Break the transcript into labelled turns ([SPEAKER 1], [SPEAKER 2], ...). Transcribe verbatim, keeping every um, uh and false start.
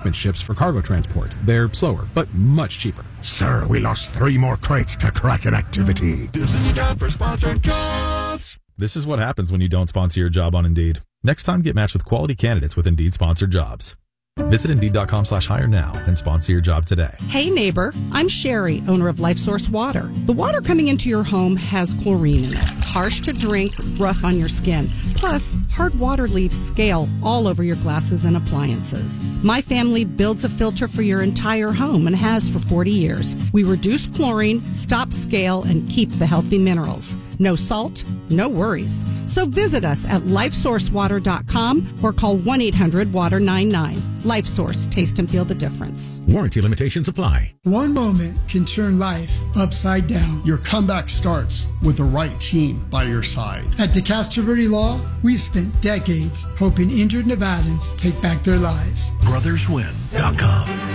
[SPEAKER 1] shipment ships for cargo transport. They're slower, but much cheaper.
[SPEAKER 2] Sir, we lost three more crates to Kraken activity.
[SPEAKER 3] This is your time for sponsored jobs.
[SPEAKER 4] This is what happens when you don't sponsor your job on Indeed. Next time, get matched with quality candidates with Indeed sponsored jobs. Visit Indeed.com slash hire now and sponsor your job today.
[SPEAKER 5] Hey neighbor, I'm Sherry, owner of LifeSource Water. The water coming into your home has chlorine in it. Harsh to drink, rough on your skin. Plus, hard water leaves scale all over your glasses and appliances. My family builds a filter for your entire home and has for forty years. We reduce chlorine, stop scale, and keep the healthy minerals. No salt, no worries. So visit us at lifesource water dot com or call one eight hundred water nine nine. LifeSource, taste and feel the difference.
[SPEAKER 6] Warranty limitations apply.
[SPEAKER 7] One moment can turn life upside down.
[SPEAKER 8] Your comeback starts with the right team by your side.
[SPEAKER 7] At DeCastro Verde Law, we've spent decades hoping injured Nevadans take back their lives.
[SPEAKER 6] brothers win dot com